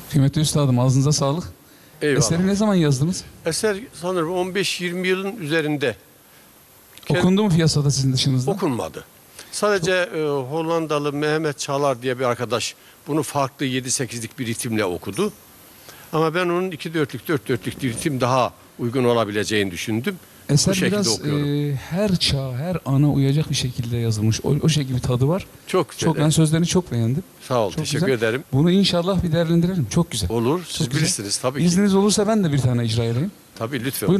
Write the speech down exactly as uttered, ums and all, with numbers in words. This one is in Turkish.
Kıymetli üstadım, ağzınıza sağlık. Eyvallah. Eseri ne zaman yazdınız? Eser sanırım on beş yirmi yılın üzerinde. Kend- Okundu mu piyasada sizin dışınızda? Okunmadı. Sadece e, Hollandalı Mehmet Çalar diye bir arkadaş bunu farklı yedi sekizlik bir ritimle okudu. Ama ben onun iki dörtlük, dört dörtlük bir ritim daha uygun olabileceğini düşündüm. Bu Eser şekilde biraz okuyorum. e, her çağ, her ana uyacak bir şekilde yazılmış. O, o şekilde bir tadı var. Çok güzel. Çok, ben sözlerini çok beğendim. Sağ ol, Çok teşekkür güzel. ederim. Bunu inşallah bir değerlendirelim. Çok güzel. Olur, siz Çok güzel. bilirsiniz tabii ki. İzniniz olursa ben de bir tane icra edeyim. Tabii lütfen. Buyurun.